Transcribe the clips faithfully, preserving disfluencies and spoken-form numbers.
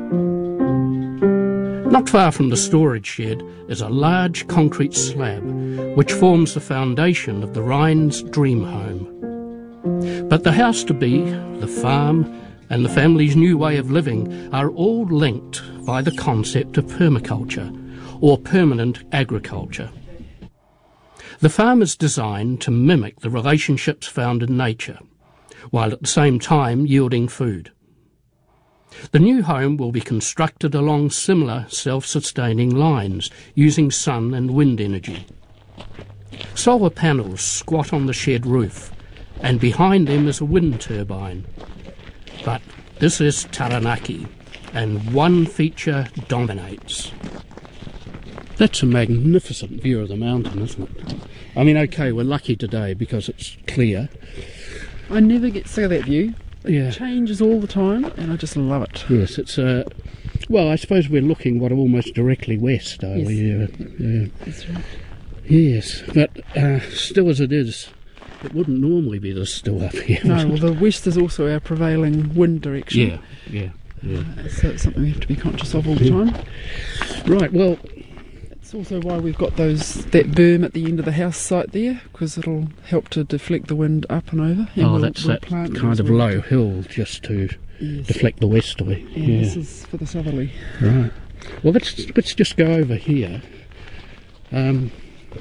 Not far from the storage shed is a large concrete slab which forms the foundation of the Rhines dream home. But the house-to-be, the farm and the family's new way of living are all linked by the concept of permaculture, or permanent agriculture. The farm is designed to mimic the relationships found in nature, while at the same time yielding food. The new home will be constructed along similar self-sustaining lines, using sun and wind energy. Solar panels squat on the shed roof, and behind them is a wind turbine. But this is Taranaki, and one feature dominates. That's a magnificent view of the mountain, isn't it? I mean, okay, we're lucky today because it's clear. I never get sick of that view. It yeah. changes all the time, and I just love it. Yes, it's uh, well, I suppose we're looking what almost directly west, are yes. we? Yeah, yeah. That's right. Yes, but uh, still as it is, it wouldn't normally be this still up here. No, well, the west is also our prevailing wind direction. Yeah, yeah, yeah. Uh, so it's something we have to be conscious of all the yeah. time. Right. Well, it's also why we've got those that berm at the end of the house site there, because it'll help to deflect the wind up and over. And oh, we'll, that's we'll that plant kind of well. low hill just to yes. deflect the westerly. And yeah. this is for the southerly. Right. Well, let's let's just go over here. Um,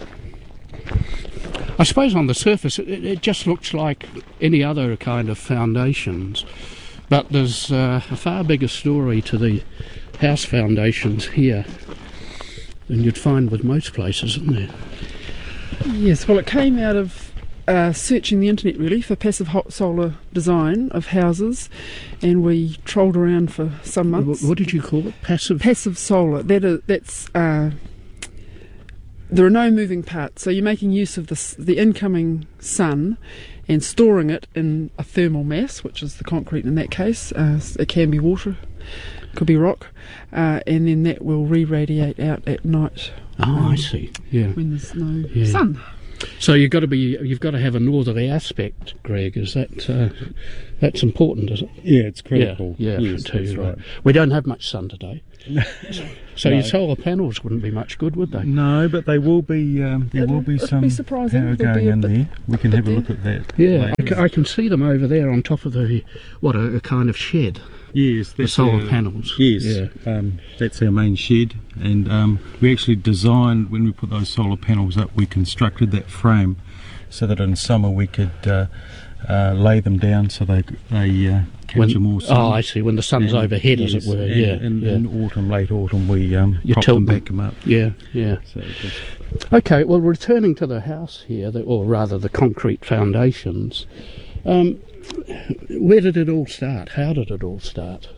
I suppose on the surface it, it just looks like any other kind of foundations, but there's uh, a far bigger story to the house foundations here than you'd find with most places, isn't there? Yes, well, it came out of uh, searching the internet really for passive hot solar design of houses, and we trolled around for some months. What, what did you call it? Passive? Passive solar. That is, that's uh, there are no moving parts, so you're making use of the the incoming sun and storing it in a thermal mass, which is the concrete in that case. Uh, it can be water, could be rock, uh, and then that will re-radiate out at night. Oh, um, I see. Yeah. When there's no yeah. sun. So you've got to be, you've got to have a northerly aspect, Greg. Is that uh, that's important? Is it? Yeah, it's critical. Yeah, yeah yes, too, that's right. We don't have much sun today, so no. your solar panels wouldn't be much good, would they? No, but they will be. Um, there It'll, will be it'll some be surprising. power There'll going be a in bit, there. We can bit have a there. look at that. Yeah, I later. can, I can see them over there on top of the what a, a kind of shed. Yes, the that's solar our, panels. Yes, yeah. um, that's our main shed, and um, we actually designed when we put those solar panels up. We constructed that frame so that in summer we could uh, uh, lay them down so they they uh, capture when, more sun. Oh, I see. When the sun's and, overhead, yes, as it were. and, yeah. and yeah. in autumn, late autumn, we um, you prop tilt them, them back them up. Yeah, yeah. So just okay. Well, returning to the house here, the, or rather the concrete foundations. Um, where did it all start? How did it all start?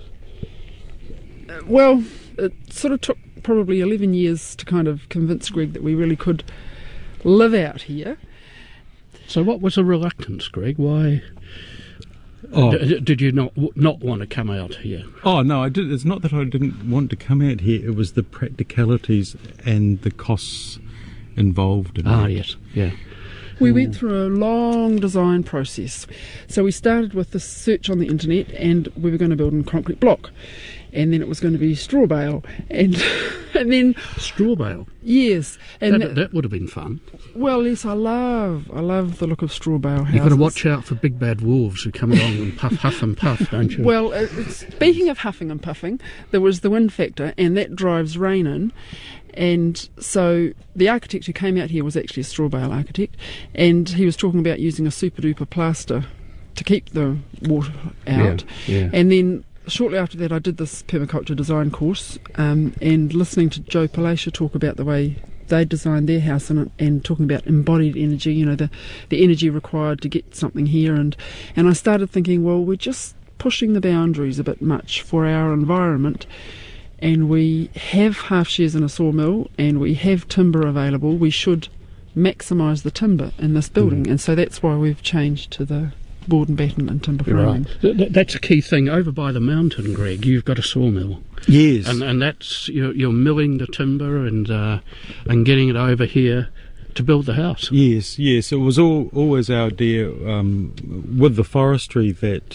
Uh, well, it sort of took probably eleven years to kind of convince Greg that we really could live out here. So what was the reluctance, Greg? Why oh. d- did you not not want to come out here? Oh no, I did. It's not that I didn't want to come out here. It was the practicalities and the costs involved in Ah, it. yes, yeah. We went through a long design process. So we started with the search on the internet, and we were going to build in concrete block, and then it was going to be straw bale, and and then straw bale. Yes, and that, that, that would have been fun. Well, yes, I love I love the look of straw bale houses. You've got to watch out for big bad wolves who come along and puff, huff and puff, don't you? Well, uh, speaking of huffing and puffing, there was the wind factor, and that drives rain in. And so the architect who came out here was actually a straw bale architect, and he was talking about using a super duper plaster to keep the water out. Yeah, yeah. And then shortly after that I did this permaculture design course, um, and listening to Joe Palacia talk about the way they designed their house and, and talking about embodied energy, you know, the, the energy required to get something here, and, and I started thinking, well, we're just pushing the boundaries a bit much for our environment. And we have half shares in a sawmill, and we have timber available. We should maximise the timber in this building, mm. and so that's why we've changed to the board and batten and timber framing. Right. Th- that's a key thing. Over by the mountain, Greg, you've got a sawmill. Yes, and and that's you're, you're milling the timber and uh, and getting it over here to build the house. Yes, yes. It was all always our idea um, with the forestry that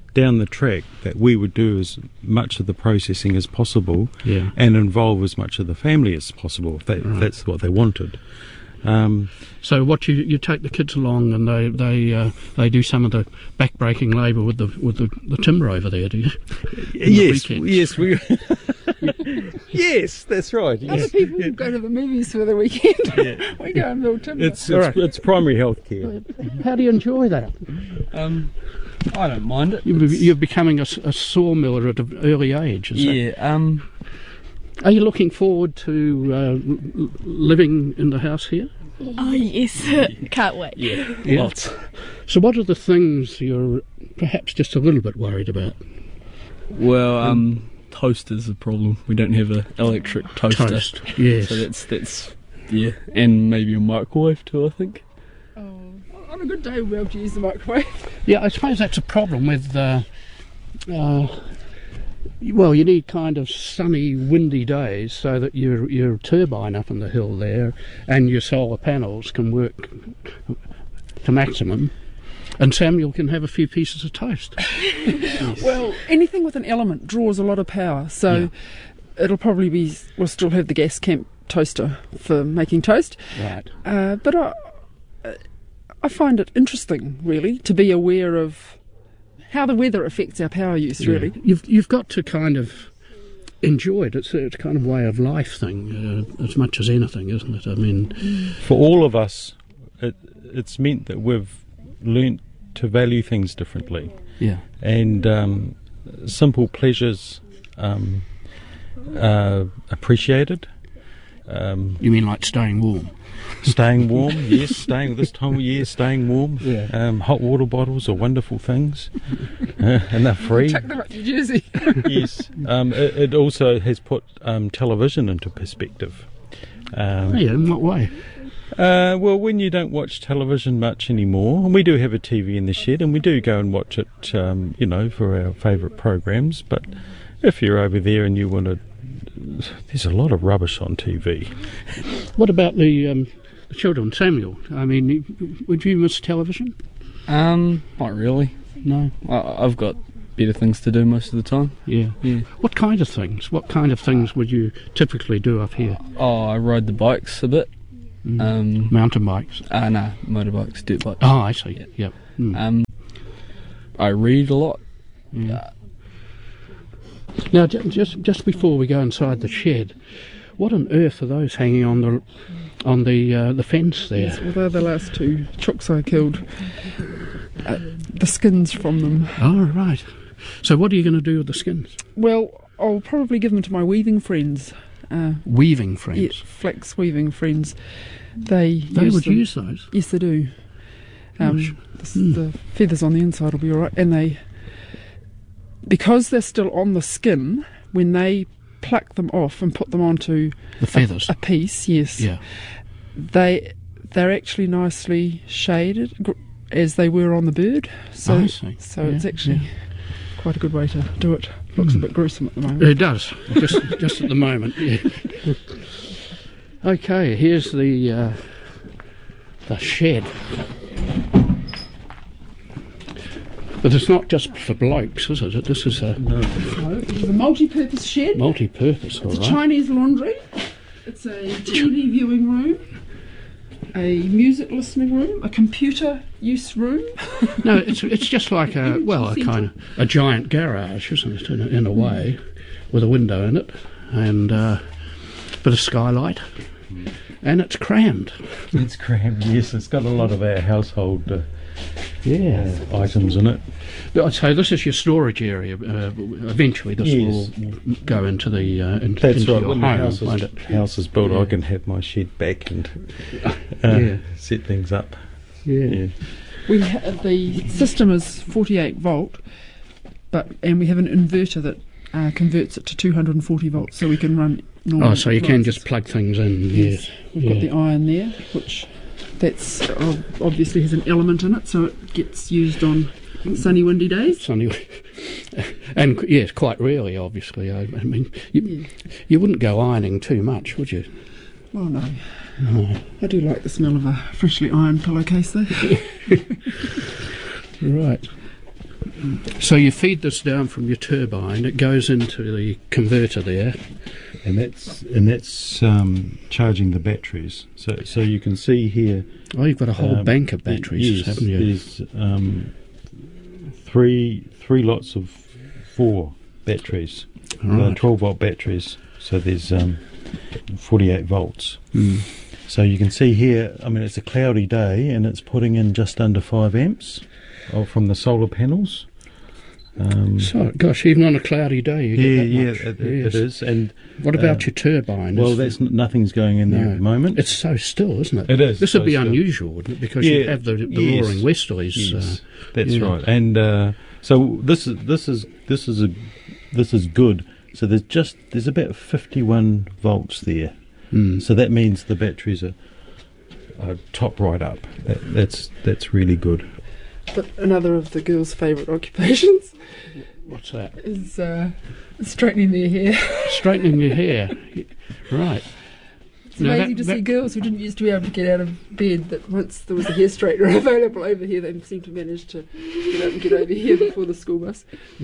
down the track that we would do as much of the processing as possible, Yeah. and involve as much of the family as possible, if, they, if Right. that's what they wanted. Um, So what you you take the kids along and they they uh, they do some of the back-breaking labour with the with the, the timber over there, do you? the yes, weekends. yes, we. Yes, that's right. Other Yes. people Yeah. go to the movies for the weekend. Yeah. We go and build timber. It's All it's, right. it's primary health care. How do you enjoy that? Um, I don't mind it. You're, you're becoming a, s- a sawmiller at an early age, is yeah. Um, that? Are you looking forward to uh, l- l- living in the house here? Oh yes, can't wait. yeah. Yeah. Lots. So what are the things you're perhaps just a little bit worried about? Well, um, toaster's a problem. We don't have an electric toaster. Toast, yes. So that's that's yeah, and maybe a microwave too. I think. Oh, on a good day, we'll be able to use the microwave. Yeah, I suppose that's a problem with, uh, uh, well, you need kind of sunny, windy days so that your your turbine up in the hill there and your solar panels can work to maximum, and Samuel can have a few pieces of toast. Well, anything with an element draws a lot of power, so it'll probably be, we'll still have the gas camp toaster for making toast. Right. Uh, but I, I find it interesting, really, to be aware of how the weather affects our power use, really. Yeah. You've you've got to kind of enjoy it. It's a, it's a kind of way of life thing, uh, as much as anything, isn't it? I mean, For all of us, it, it's meant that we've learnt to value things differently, yeah. and um, simple pleasures um, are appreciated. Um, You mean like staying warm? Staying warm, yes. Staying this time of year, staying warm. Yeah. Um, hot water bottles are wonderful things, uh, and they're free. Chuck them up to Jersey. Yes. Um, it, it also has put um, television into perspective. Um, Yeah, in what way? Uh, well, when you don't watch television much anymore, and we do have a T V in the shed, and we do go and watch it, um, you know, for our favourite programs. But if you're over there and you want to, there's a lot of rubbish on T V. What about the, um, the children, Samuel? I mean, you- would you miss television? Um, not really. No. I, I've got better things to do most of the time. Yeah. Yeah. What kind of things? What kind of things would you typically do up here? Oh, I ride the bikes a bit. Mm. Um, Mountain bikes. ah, no, motorbikes, dirt bikes. Oh, I see. Yeah. Yep. Mm. Um, I read a lot. Yeah. Now, ju- just just before we go inside the shed, what on earth are those hanging on the on the uh, the fence there? Yes, well, they're the last two chooks I killed. Uh, the skins from them. Oh, right. So, what are you going to do with the skins? Well, I'll probably give them to my weaving friends. Uh, Weaving friends. yeah, flax weaving friends. They They use would them. use those. Yes, they do. Um, Gosh. the, s- the feathers on the inside will be all right, and they, because they're still on the skin, when they pluck them off and put them onto The feathers. a piece, yes, Yeah. they they're actually nicely shaded gr- as they were on the bird. So I see. so Yeah, it's actually yeah. quite a good way to do it. Looks Mm. a bit gruesome at the moment. It does, just just at the moment. Yeah. Okay, here's the uh, the shed, but it's not just for blokes, is it? This is a No. So it's a multi-purpose shed. multi-purpose, all It's a right. Chinese laundry. It's a T V viewing room, a music listening room, a computer use room. No, it's it's just like a well, a kind of a giant garage, isn't it? In a, in a way, with a window in it, and uh, bit of skylight, and it's crammed. It's crammed, yes. It's got a lot of our household uh, Yeah. uh, items in it. But so this is your storage area. Uh, eventually, this Yes. will go into the uh, in, That's into right. your When the home, house won't is, it? house is built, Yeah. I can have my shed back and uh, Yeah. set things up. Yeah. Yeah. We ha- the system is forty-eight volt, but and we have an inverter that uh, converts it to two hundred forty volts, so we can run. Normal Oh, so you can lights. just plug things in. Yes. We've Yeah. got the iron there, which that's uh, obviously has an element in it, so it gets used on sunny, windy days. Sunny, and yes, quite rarely, obviously. I, I mean, you, Yeah. you wouldn't go ironing too much, would you? Oh no, No. I do like the smell of a freshly ironed pillowcase though. Right. So you feed this down from your turbine, it goes into the converter there. And that's and that's um, charging the batteries. So so you can see here. Oh, you've got a whole um, bank of batteries, yes, haven't you? There's um, three three lots of four batteries, Right. uh, twelve volt batteries. So there's um, forty-eight volts. Mm. So you can see here. I mean, it's a cloudy day, and it's putting in just under five amps oh, from the solar panels. Um, So, gosh, even on a cloudy day, you yeah, get that yeah, much. it, it, Yes. it is. And What about uh, your turbine? well, Is- that's n- nothing's going in there No. at the moment. It's so still, isn't it? It is, This would so be still. unusual, wouldn't it? Because you Yeah, have the, the yes. roaring westerlies. Yes, Uh, that's yeah. right. And uh, so this is this is this is a this is good. So there's just there's about fifty-one volts there. mm. So that means the batteries are, are top right up. That, that's that's really good. But another of the girls' favourite occupations What's that? is uh, straightening their hair. Straightening your hair. Right. It's No, amazing that- to see that- girls who didn't used to be able to get out of bed, that once there was a hair straightener available over here, they seem to manage to get up and get over here before the school bus.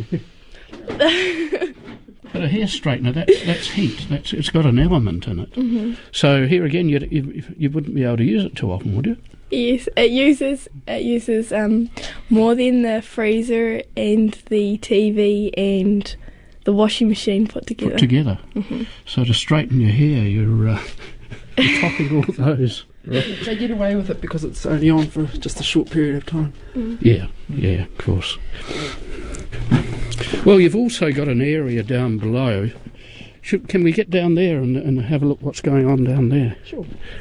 But a hair straightener, that, that's heat. That's It's got an element in it. hmm So here again, you, you you wouldn't be able to use it too often, would you? Yes, it uses it uses um more than the freezer and the T V and the washing machine put together. Put together. hmm So to straighten your hair, you're, uh, you're topping all those. They get away with it because it's only on for just a short period of time. Yeah, yeah, of course. Well, you've also got an area down below. Should, can we get down there and, and have a look what's going on down there? Sure.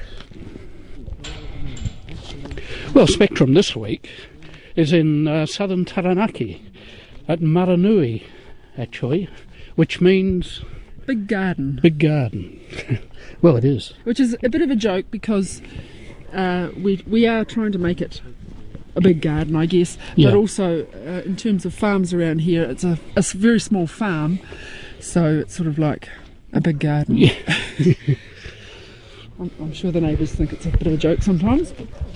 Well, Spectrum this week is in uh, southern Taranaki, at Maranui, actually, which means Big garden. big garden. Well, it is. Which is a bit of a joke because uh, we we are trying to make it a big garden, I guess. Yeah. But also, uh, in terms of farms around here, it's a, a s- very small farm, so it's sort of like a big garden. Yeah. I'm, I'm sure the neighbours think it's a bit of a joke sometimes.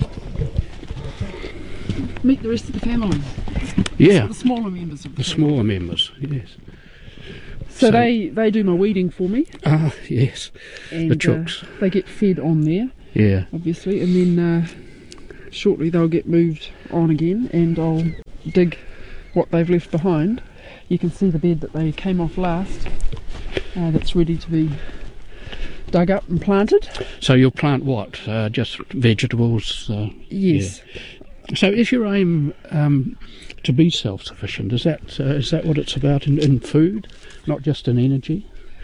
Meet the rest of the family, Yeah, the smaller members of the, the family. smaller members, yes. So, So- they, they do my weeding for me, Ah, yes, and the chooks. Uh, they get fed on there, Yeah. obviously, and then uh, shortly they'll get moved on again, and I'll dig what they've left behind. You can see the bed that they came off last, uh, that's ready to be dug up and planted. So you'll plant what? Uh, just vegetables? Uh, Yes. so is your aim um, to be self-sufficient? Is that uh, is that what it's about in, in food, not just in energy?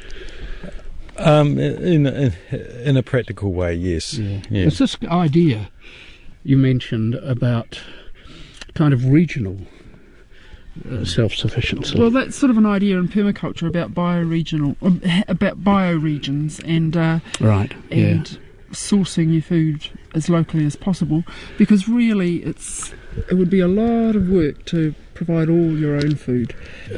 Um, in in, in a practical way, yes. Yeah. It's this idea you mentioned about kind of regional uh, self-sufficiency. Well, that's sort of an idea in permaculture about bioregional, um, about bioregions and uh, right, yeah. and sourcing your food as locally as possible, because really it's it would be a lot of work to provide all your own food.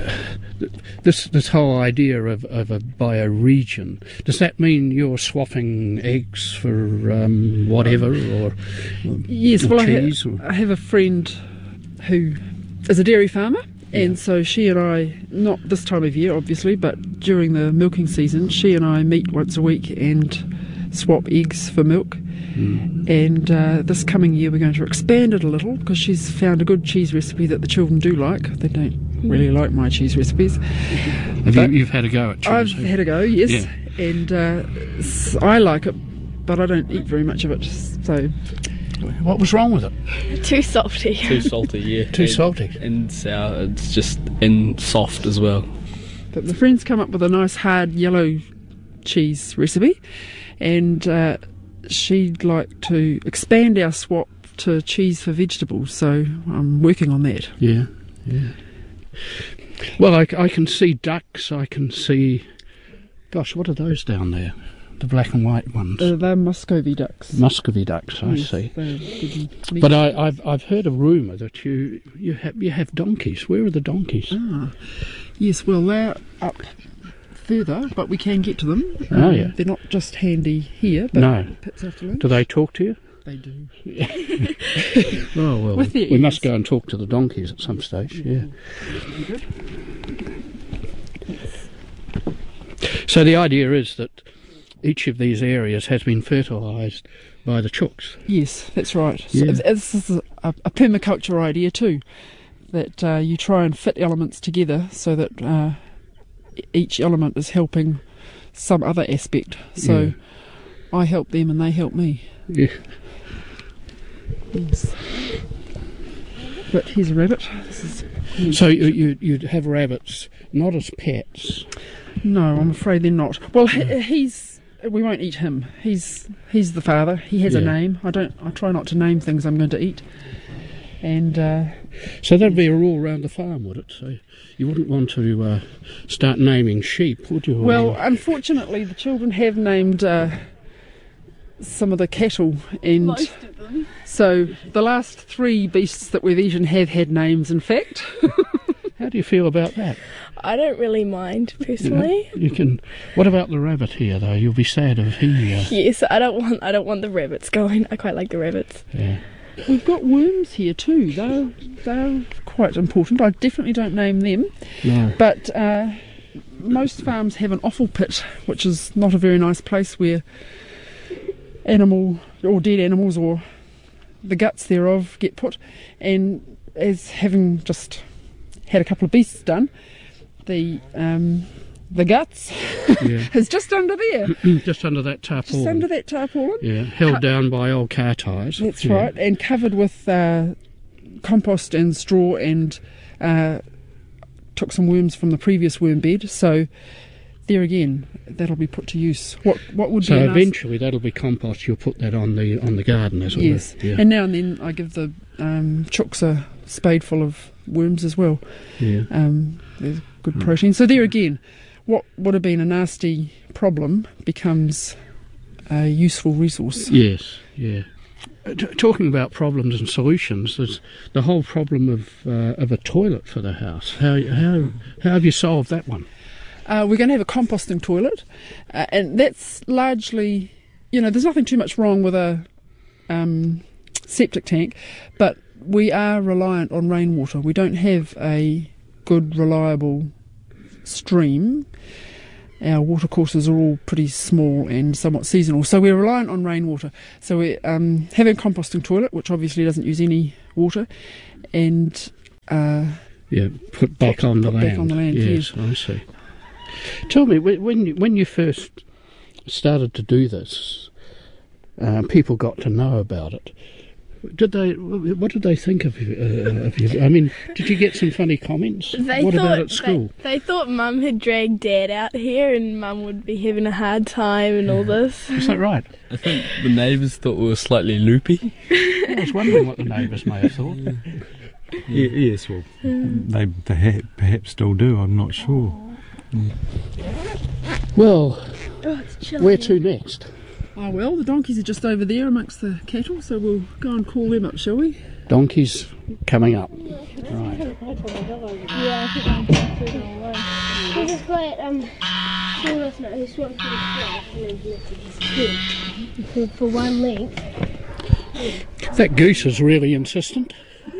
This this whole idea of, of a bioregion, does that mean you're swapping eggs for um, whatever, or Yes, or well, I, cheese? ha- or, I have a friend who is a dairy farmer, and so she and I, not this time of year obviously, but during the milking season, she and I meet once a week and swap eggs for milk. Mm. And uh, this coming year we're going to expand it a little, because she's found a good cheese recipe that the children do like. They don't really like my cheese recipes. Have but you, you've had a go at cheese? I've have you? had a go, yes, Yeah. and uh, s- I like it, but I don't eat very much of it. So What was wrong with it? Too salty. Too salty, yeah. Too and, salty. And sour. It's just and soft as well. but the friends come up with a nice hard yellow cheese recipe, and uh, she'd like to expand our swap to cheese for vegetables, so I'm working on that. Yeah, yeah. Well, I, I can see ducks. I can see. Gosh, what are those down there? The black and white ones. Uh, they're Muscovy ducks. Muscovy ducks. I Yes, see. they're good meat. But I, I've I've heard a rumour that you you have you have donkeys. Where are the donkeys? Ah, yes, well, they're up further, but we can get to them. Oh, yeah. They're not just handy here, but No. perhaps after lunch. Do they talk to you? they do. Oh, well, With their we must ears. go and talk to the donkeys at some stage, yeah. So the idea is that each of these areas has been fertilised by the chooks. Yes, that's right. Yeah. So this is a, a permaculture idea too, that uh, you try and fit elements together so that uh, each element is helping some other aspect. So Yeah. I help them and they help me. Yeah. Yes. But here's a rabbit. This is, So you, you, you'd have rabbits not as pets. no, I'm afraid they're not. Well, he, he's. We won't eat him. He's he's the father. He has a Yeah. name. I don't. I try not to name things I'm going to eat. And uh, So that'd be a rule round the farm, would it? So you wouldn't want to uh, start naming sheep, would you? well, unfortunately, the children have named uh, some of the cattle, and Most of them. so the last three beasts that we've eaten have had names. In fact, How do you feel about that? I don't really mind personally. You can. What about the rabbit here, though? You'll be sad if he. Uh, Yes, I don't want. I don't want the rabbits going. I quite like the rabbits. yeah. we've got worms here too. They're they're quite important. I definitely don't name them. No. But uh, most farms have an offal pit, which is not a very nice place where animal or dead animals or the guts thereof get put. And as having just had a couple of beasts done, the um, the guts Yeah. is just under there, Just under that tarpaulin. just under that tarpaulin. Yeah. Held Cut- down by old car tyres. That's Yeah. right, and covered with uh, compost and straw, and uh, took some worms from the previous worm bed. So there again, that'll be put to use. What what would So be a nice- eventually that'll be compost. You'll put that on the on the garden, as it yes, were. Yeah. and now and then I give the um, chooks a spade full of worms as well. yeah. Um, there's good Hmm. protein. So there again, what would have been a nasty problem becomes a useful resource. Yes. Yeah. Uh, T- talking about problems and solutions, there's the whole problem of uh, of a toilet for the house. How how how have you solved that one? Uh, we're going to have a composting toilet, uh, and that's largely, you know, there's nothing too much wrong with a um, septic tank, but we are reliant on rainwater. We don't have a good, reliable stream. Our watercourses are all pretty small and somewhat seasonal, so we're reliant on rainwater. So we um, have a composting toilet, which obviously doesn't use any water, and uh, Yeah, put back Put- on the put back land. on the land, Yes, I see. Tell me, wh- when you, when you first started to do this, uh, people got to know about it. Did they? What did they think of you? Uh, of you? I mean, did you get some funny comments? They what thought about at school? They, they thought Mum had dragged Dad out here, and Mum would be having a hard time and all this. Is that right? I think the neighbours thought we were slightly loopy. I was wondering what the neighbours may have thought. Yeah, yes, well, they perhaps, perhaps still do, I'm not sure. Well, Oh, it's chilly. where to next? oh well, the donkeys are just over there amongst the cattle, so we'll go and call them up, shall we? Donkeys coming up. Right. Yeah, I think I'm going to go away. This is quite, um, cool, isn't it? He swung through the flag and then lifted his foot for, for one length. That goose is really insistent.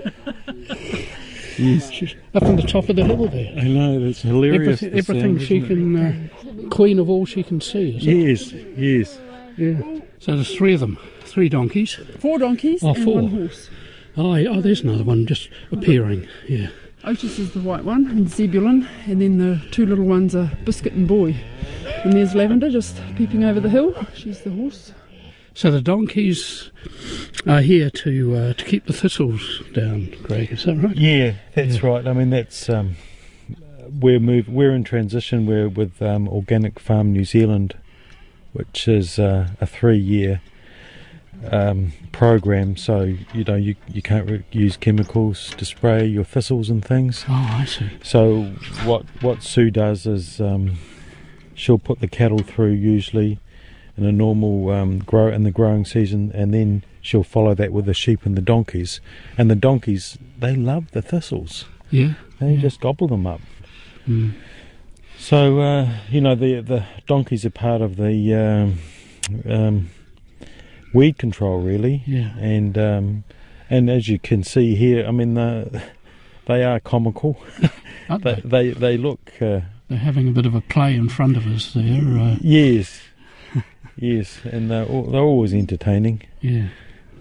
Yes, She's up on the top of the hill there. I know, that's hilarious. Everything, the everything sound, she isn't it? can, uh, queen of all she can see. Is it? Yes, yes. Yeah. So there's three of them, three donkeys. Four donkeys Oh, and four. one horse. Oh, yeah, oh, there's another one just appearing. Yeah. Otis is the white one, and Zebulon, and then the two little ones are Biscuit and Boy. And there's Lavender just peeping over the hill. She's the horse. So the donkeys are here to uh, to keep the thistles down, Greg. Is that right? Yeah, that's Yeah. right. I mean, that's um, we're move, we're in transition. We're with um, Organic Farm New Zealand, which is uh, a three-year um, program. So you know you you can't re- use chemicals to spray your thistles and things. Oh, I see. So what what Sue does is um, she'll put the cattle through usually in a normal um, grow in the growing season, and then she'll follow that with the sheep and the donkeys. And the donkeys, they love the thistles. Yeah. They Yeah. just gobble them up. Mm. So uh, you know the the donkeys are part of the um, um, weed control, really. Yeah. And um, and as you can see here, I mean, the, they are comical. Aren't they, they? they they look. Uh, They're having a bit of a play in front of us there. Uh, yes, yes, and they're al- they're always entertaining. yeah.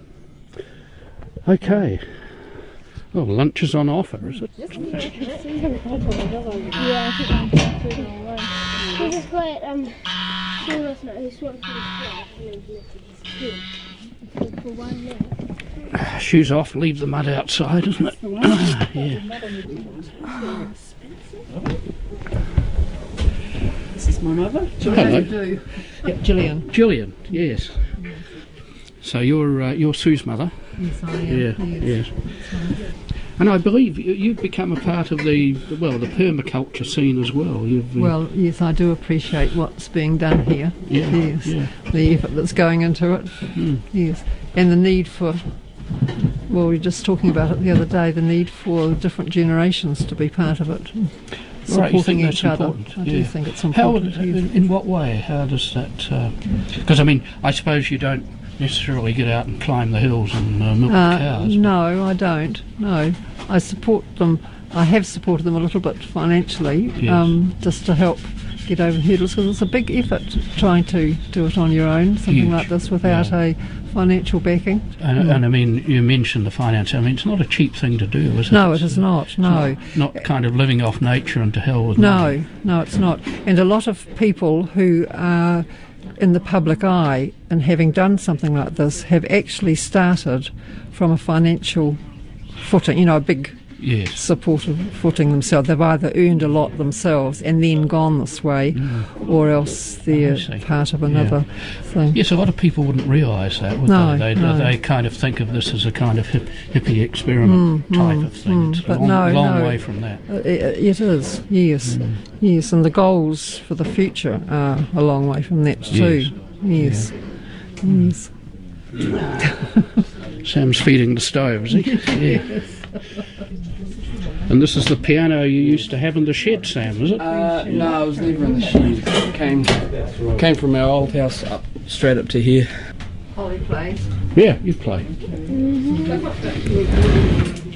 Okay. Well, lunch is on offer, is it? Yeah, I think I'm pretty good on one. He just got um, two last night. He swung through the flag and then lifted his foot. For, for one minute. Shoes off, leave the mud outside, isn't it? Yeah. This is my mother. Hello. Do. Yep, Gillian. Gillian, yes. So you're uh, you're Sue's mother. Yes, I am. Yeah, yes. And I believe you- you've become a part of the, well, the permaculture scene as well. You've uh, Well, yes, I do appreciate what's being done here. yeah, Yes, yeah. the effort that's going into it. Mm. Yes, and the need for, well, we were just talking about it the other day, the need for different generations to be part of it. and Right, you Supporting think that's each other. important? I Yeah. do think it's How? important. yes. In, in what way? How does that? Because I mean, I suppose you don't necessarily get out and climb the hills and uh, milk the Uh, cows. no, I don't. No, I support them. I have supported them a little bit financially, Yes. um, just to help get over hurdles, because it's a big effort trying to do it on your own, something Huge. like this, without Yeah. a financial backing. And, and I mean, you mentioned the finance. I mean, it's not a cheap thing to do, is it? No, It's, it is uh, not. No, Not, not kind of living off nature and to hell with money. no, no, it's not. And a lot of people who are in the public eye and having done something like this have actually started from a financial footing, you know, a big Yes. supportive footing themselves. They've either earned a lot themselves and then gone this way, or else they're I see. part of another thing. Yes, a lot of people wouldn't realise that, would No, they? They, no. they kind of think of this as a kind of hip, hippie experiment type of thing. mm, it's a but long, no, long no. way from that. Uh, It, it is, yes, yes, and the goals for the future are a long way from that too. Yes, yes. Sam's feeding the stove, is he? Yeah. And this is the piano you used to have in the shed, Sam, is it? Uh, no, I was never in the shed. Came, came from our old house up straight up to here. Holly plays. Yeah, you play.